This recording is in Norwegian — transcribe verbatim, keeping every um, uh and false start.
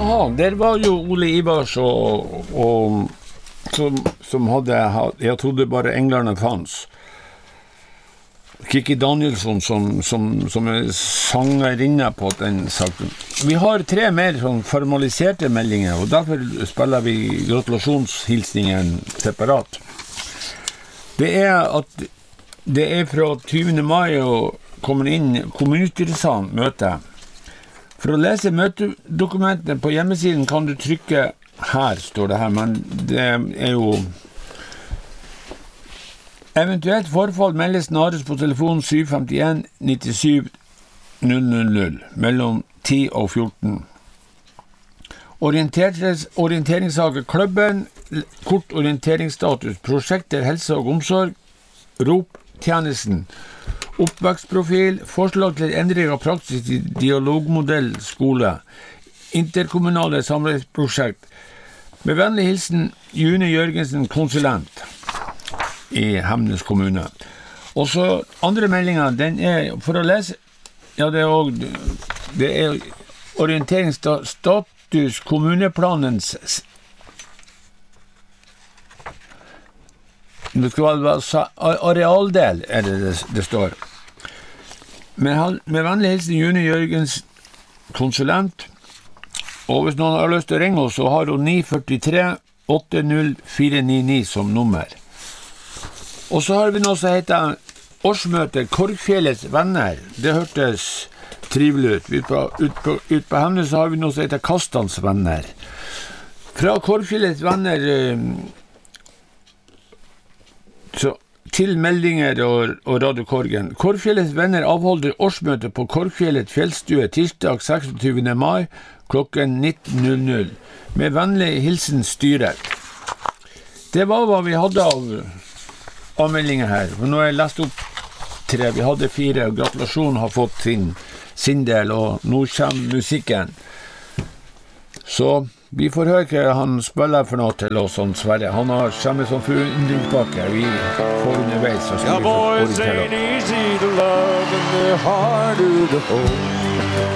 Jaha, der var jo Ole Ivars og, og som, som hadde, jeg trodde bare englerne fanns. Kikki Danielsson som, som, som er sangerinne på den saken. Vi har tre mer sånn formaliserte meldinger, og derfor spiller vi gratulasjonshilsningen separat. Det er at det er fra tyvende mai og kommer inn kommunestyresalen møte. For å lese møtedokumentene på hjemmesiden kan du trykke her, står det her, men det er jo eventuelt forfall meldes snarest på telefon sju fem en ni syv null null null mellom ti og fjorten. Orienteringssaker klubben, kort orienteringsstatus, prosjekter helse og omsorg, rop tjenesten, oppvekstprofil, forslag til endring av praksis i dialogmodell skole, interkommunale samarbeidsprosjekt. Med vennlig hilsen June Jørgensen, konsulent i Hemnes kommune. Og så andre meldinger, den er for å lese, ja det er også, det er orienteringsstatus kommuneplanens det skal være arealdel, er det det, det står. Med, med vennlig hilsen June Jørgens, konsulent, og hvis noen har lyst til å ringe oss, så har hun ni fire tre åtte null fire ni ni som nummer. Og så har vi noe som heter årsmøte Korgfjellets venner. Det hørtes trivelig ut. Ut på, ut på, ut på Hemnes så har vi noe som heter Kastans venner. Fra Korgfjellets venner så, til meldinger og, og Radio Korgen. Korgfjellets venner avholder årsmøte på Korgfjellet fjellstue tirsdag seksogtyvende mai klokken nitten null null. Med vennlig hilsen styret. Det var hva vi hadde av avmeldinger her. For nå har jeg lest opp tre. Vi hadde fire, og gratulasjonen har fått sin, sin del, og nå kommer musikken. Så vi får høre hva han spiller for noe til oss, sånn Sverre. Han har skjemmet som forundringspakke. Vi får underveis, så skal vi få orientere oss.